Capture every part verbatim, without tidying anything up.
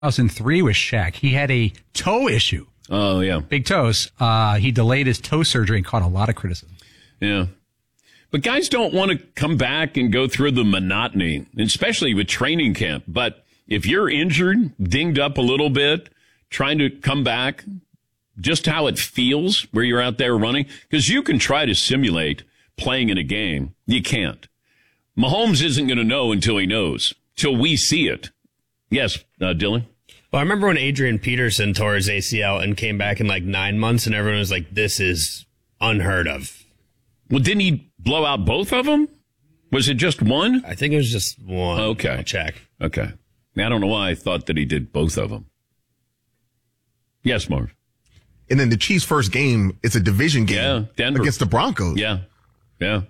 two thousand three with Shaq. He had a toe issue. Oh, yeah. Big toes. Uh, he delayed his toe surgery and caught a lot of criticism. Yeah. But guys don't want to come back and go through the monotony, especially with training camp. But if you're injured, dinged up a little bit, trying to come back, just how it feels where you're out there running, because you can try to simulate playing in a game. You can't. Mahomes isn't going to know until he knows, till we see it. Yes, uh, Dylan? Well, I remember when Adrian Peterson tore his A C L and came back in like nine months, and everyone was like, this is unheard of. Well, didn't he blow out both of them? Was it just one? I think it was just one. Okay. I'll check. Okay. I don't know why I thought that he did both of them. Yes, Marv. And then the Chiefs' first game, it's a division game yeah, Denver. against the Broncos. Yeah, yeah.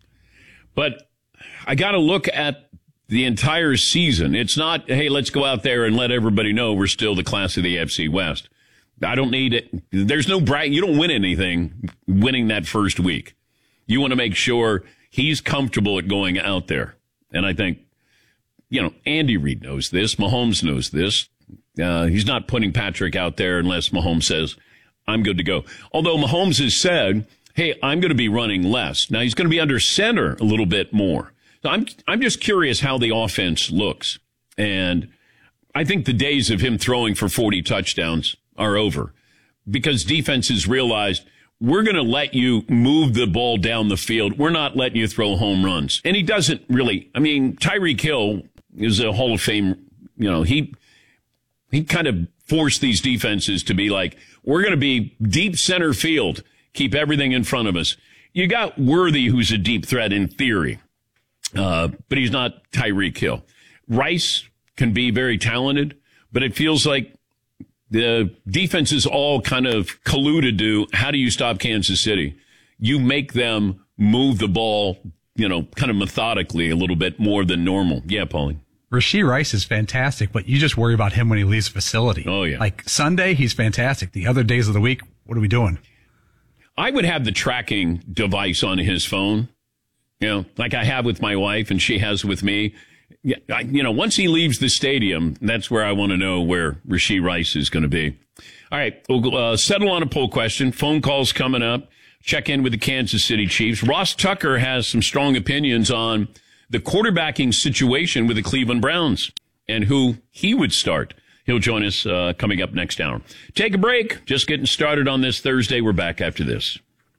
But I got to look at the entire season. It's not, hey, let's go out there and let everybody know we're still the class of the A F C West. I don't need it. There's no brag. You don't win anything winning that first week. You want to make sure he's comfortable at going out there. And I think, you know, Andy Reid knows this. Mahomes knows this. Uh, he's not putting Patrick out there unless Mahomes says, I'm good to go. Although Mahomes has said, hey, I'm going to be running less. Now, he's going to be under center a little bit more. So I'm I'm just curious how the offense looks. And I think the days of him throwing for forty touchdowns are over because defenses realized we're going to let you move the ball down the field. We're not letting you throw home runs. And he doesn't really. I mean, Tyreek Hill is a Hall of Fame. You know, he he kind of forced these defenses to be like, we're going to be deep center field, keep everything in front of us. You got Worthy, who's a deep threat in theory, uh, but he's not Tyreek Hill. Rice can be very talented, but it feels like the defenses all kind of colluded to, how do you stop Kansas City? You make them move the ball, you know, kind of methodically a little bit more than normal. Yeah, Paulie. Rashee Rice is fantastic, but you just worry about him when he leaves the facility. Oh, yeah. Like Sunday, he's fantastic. The other days of the week, what are we doing? I would have the tracking device on his phone, you know, like I have with my wife and she has with me. Yeah, I, you know, once he leaves the stadium, that's where I want to know where Rashee Rice is going to be. All right, we'll uh, settle on a poll question. Phone calls coming up. Check in with the Kansas City Chiefs. Ross Tucker has some strong opinions on the quarterbacking situation with the Cleveland Browns and who he would start. He'll join us uh, coming up next hour. Take a break. Just getting started on this Thursday. We're back after this.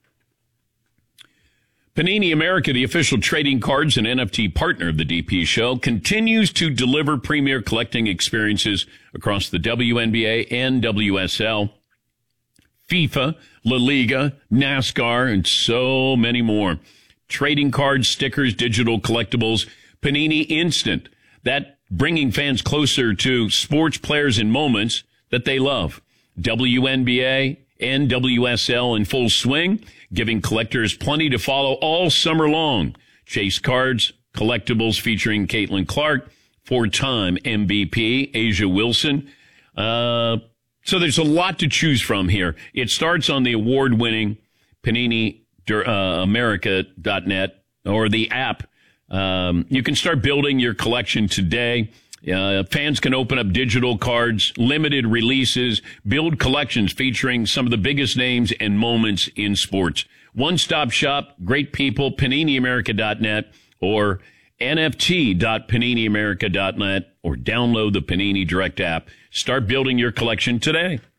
Panini America, the official trading cards and N F T partner of the D P Show, continues to deliver premier collecting experiences across the W N B A and W S L, FIFA, La Liga, NASCAR, and so many more. Trading cards, stickers, digital collectibles, Panini Instant. That bringing fans closer to sports players and moments that they love. W N B A and W S L in full swing, giving collectors plenty to follow all summer long. Chase cards, collectibles featuring Caitlin Clark, four-time M V P, Asia Wilson. Uh, so there's a lot to choose from here. It starts on the award-winning Panini Uh, America dot net or the app. Um, you can start building your collection today. Uh, fans can open up digital cards, limited releases, build collections featuring some of the biggest names and moments in sports. One-stop shop, great people, Panini America dot net or N F T dot Panini America dot net or download the Panini Direct app. Start building your collection today.